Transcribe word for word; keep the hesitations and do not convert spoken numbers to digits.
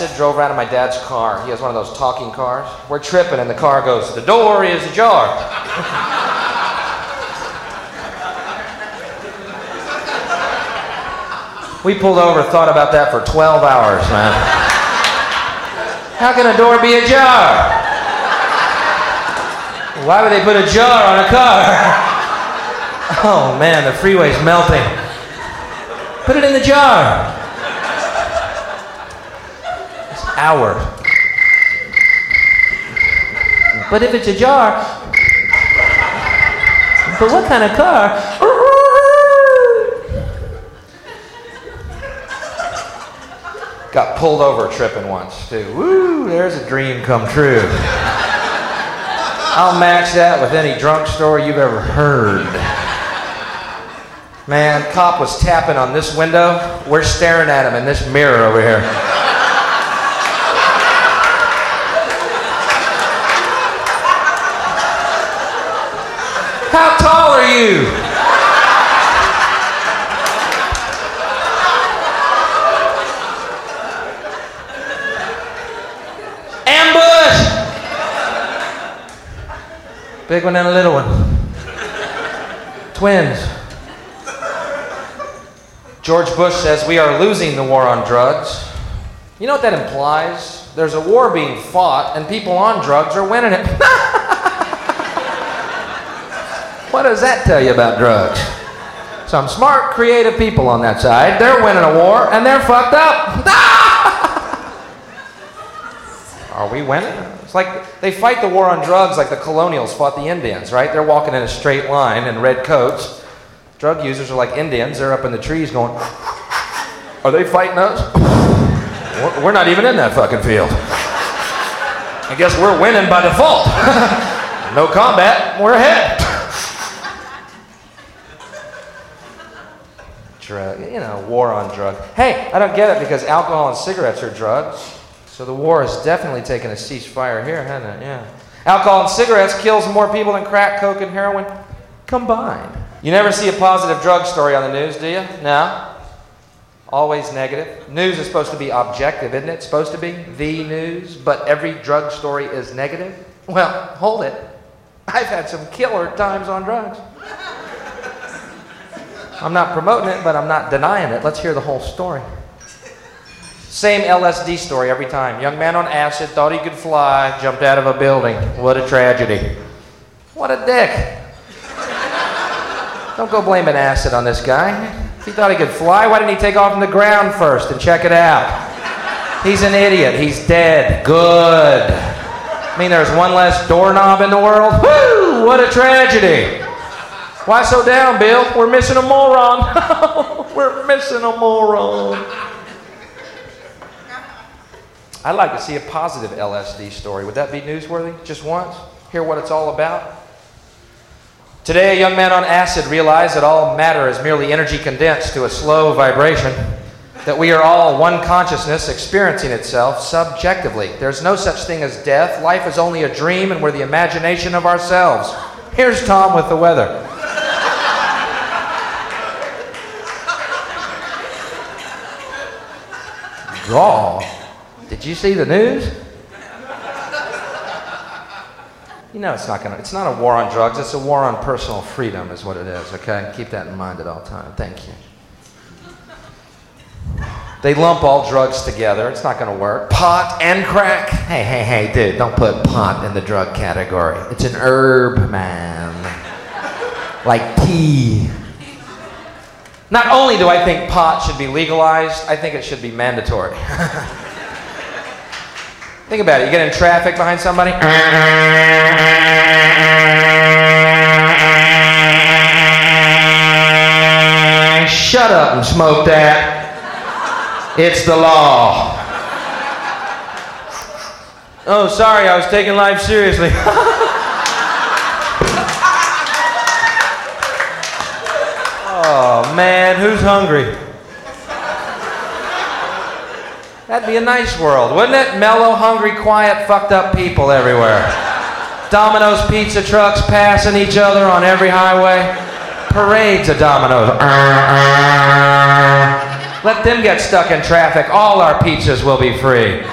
Drove around in my dad's car. He has one of those talking cars. We're tripping and the car goes, "The door is ajar." We pulled over, thought about that for twelve hours, man. How can a door be ajar? Why would they put a jar on a car? Oh man, the freeway's melting. Put it in the jar. Hour. But if it's a jar, but what kind of car? Got pulled over tripping once too. Woo, there's a dream come true. I'll match that with any drunk story you've ever heard. Man, cop was tapping on this window. We're staring at him in this mirror over here. How tall are you? Ambush! Big one and a little one. Twins. George Bush says we are losing the war on drugs. You know what that implies? There's a war being fought and people on drugs are winning it. What does that tell you about drugs? Some smart, creative people on that side. They're winning a war, and they're fucked up. Are we winning? It's like they fight the war on drugs like the colonials fought the Indians, right? They're walking in a straight line in red coats. Drug users are like Indians. They're up in the trees going, are they fighting us? We're not even in that fucking field. I guess we're winning by default. No combat, we're ahead. Drug, you know, war on drugs. Hey, I don't get it because alcohol and cigarettes are drugs. So the war has definitely taken a ceasefire here, hasn't it? Yeah. Alcohol and cigarettes kills more people than crack, coke, and heroin combined. You never see a positive drug story on the news, do you? No. Always negative. News is supposed to be objective, isn't it? It's supposed to be the news, but every drug story is negative? Well, hold it. I've had some killer times on drugs. I'm not promoting it, but I'm not denying it. Let's hear the whole story. Same L S D story every time. Young man on acid, thought he could fly, jumped out of a building. What a tragedy. What a dick. Don't go blaming acid on this guy. If he thought he could fly, why didn't he take off from the ground first and check it out? He's an idiot. He's dead. Good. I mean, there's one less doorknob in the world. Woo! What a tragedy. Why so down, Bill? We're missing a moron. We're missing a moron. I'd like to see a positive L S D story. Would that be newsworthy? Just once? Hear what it's all about? Today, a young man on acid realized that all matter is merely energy condensed to a slow vibration, that we are all one consciousness experiencing itself subjectively. There's no such thing as death. Life is only a dream, and we're the imagination of ourselves. Here's Tom with the weather. Draw. Did you see the news? You know it's not gonna, it's not a war on drugs, it's a war on personal freedom is what it is, okay? Keep that in mind at all times. Thank you. They lump all drugs together. It's not gonna work. Pot and crack. Hey, hey, hey, dude, don't put pot in the drug category. It's an herb, man. Like tea. Not only do I think pot should be legalized, I think it should be mandatory. Think about it. You get in traffic behind somebody. Shut up and smoke that. It's the law. Oh, sorry, I was taking life seriously. Oh, man, who's hungry? That'd be a nice world, wouldn't it? Mellow, hungry, quiet, fucked up people everywhere. Domino's pizza trucks passing each other on every highway. Parades of Domino's. Let them get stuck in traffic. All our pizzas will be free.